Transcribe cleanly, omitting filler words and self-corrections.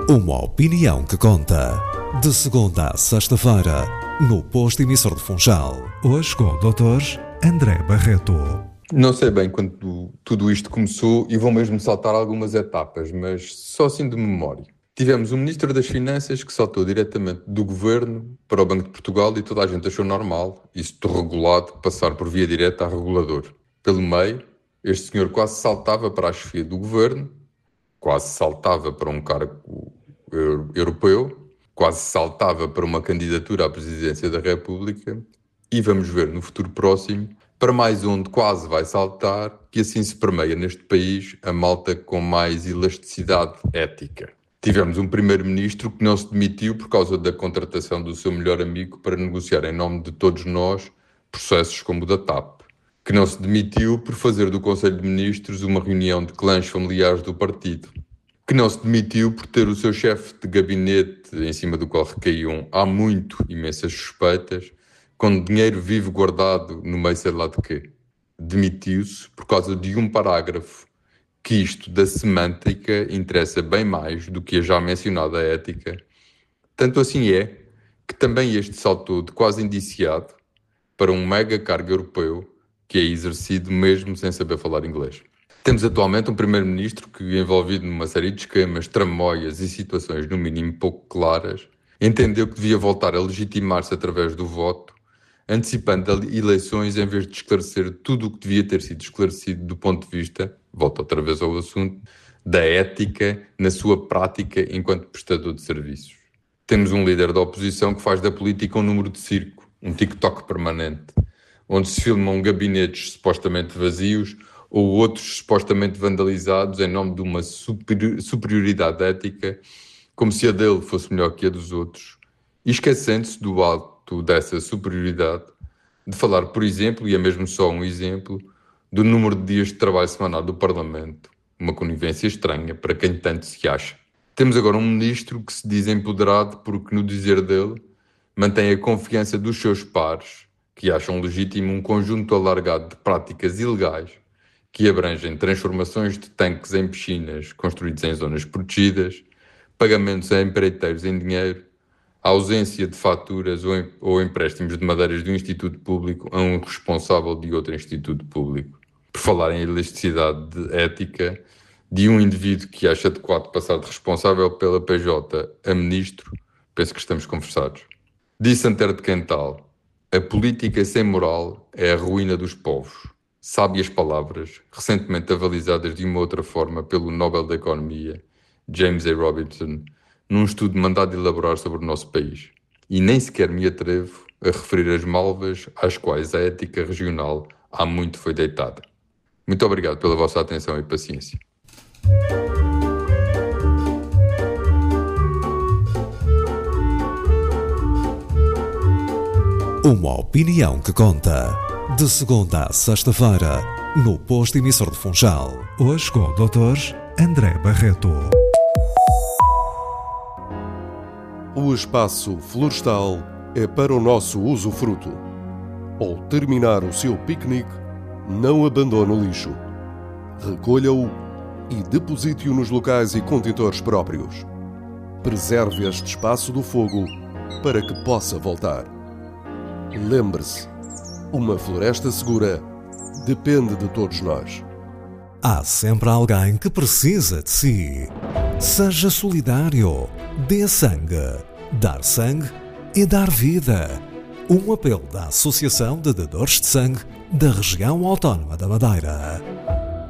Uma opinião que conta. De segunda a sexta-feira, no posto emissor de Funchal. Hoje com o Dr. André Barreto. Não sei bem quando tudo isto começou e vão mesmo saltar algumas etapas, mas só assim de memória. Tivemos um Ministro das Finanças que saltou diretamente do Governo para o Banco de Portugal e toda a gente achou normal, isso de regulado, passar por via direta a regulador. Pelo meio, este senhor quase saltava para a chefia do Governo, quase saltava para um cargo europeu, quase saltava para uma candidatura à presidência da República e vamos ver no futuro próximo para mais onde quase vai saltar, que assim se permeia neste país a malta com mais elasticidade ética. Tivemos um primeiro-ministro que não se demitiu por causa da contratação do seu melhor amigo para negociar em nome de todos nós processos como o da TAP. Que não se demitiu por fazer do Conselho de Ministros uma reunião de clãs familiares do partido. Que não se demitiu por ter o seu chefe de gabinete, em cima do qual recaíam há muito imensas suspeitas, com dinheiro vivo guardado no meio sei lá de quê. Demitiu-se por causa de um parágrafo, que isto da semântica interessa bem mais do que a já mencionada ética. Tanto assim é que também este saltou de quase indiciado para um mega cargo europeu que é exercido mesmo sem saber falar inglês. Temos atualmente um primeiro-ministro que, envolvido numa série de esquemas, tramóias e situações no mínimo pouco claras, entendeu que devia voltar a legitimar-se através do voto, antecipando eleições em vez de esclarecer tudo o que devia ter sido esclarecido do ponto de vista, volto outra vez ao assunto, da ética na sua prática enquanto prestador de serviços. Temos um líder da oposição que faz da política um número de circo, um TikTok permanente, onde se filmam gabinetes supostamente vazios ou outros supostamente vandalizados em nome de uma superioridade ética, como se a dele fosse melhor que a dos outros, e esquecendo-se do alto dessa superioridade de falar, por exemplo, e é mesmo só um exemplo, do número de dias de trabalho semanal do Parlamento, uma conivência estranha para quem tanto se acha. Temos agora um ministro que se diz empoderado porque, no dizer dele, mantém a confiança dos seus pares, que acham legítimo um conjunto alargado de práticas ilegais que abrangem transformações de tanques em piscinas construídos em zonas protegidas, pagamentos a empreiteiros em dinheiro, a ausência de faturas ou empréstimos de madeiras de um instituto público a um responsável de outro instituto público. Por falar em elasticidade de ética, de um indivíduo que acha adequado passar de responsável pela PJ a ministro, penso que estamos conversados. Disse Antero de Quental: a política sem moral é a ruína dos povos. Sábias palavras, recentemente avalizadas de uma outra forma pelo Nobel da Economia, James A. Robinson, num estudo mandado elaborar sobre o nosso país. E nem sequer me atrevo a referir as malvas às quais a ética regional há muito foi deitada. Muito obrigado pela vossa atenção e paciência. Uma opinião que conta. De segunda a sexta-feira, no posto emissor de Funchal. Hoje com o Dr. André Barreto. O espaço florestal é para o nosso usufruto. Ao terminar o seu piquenique, não abandone o lixo. Recolha-o e deposite-o nos locais e contentores próprios. Preserve este espaço do fogo para que possa voltar. Lembre-se, uma floresta segura depende de todos nós. Há sempre alguém que precisa de si. Seja solidário. Dê sangue. Dar sangue é dar vida. Um apelo da Associação de Dadores de Sangue da Região Autónoma da Madeira.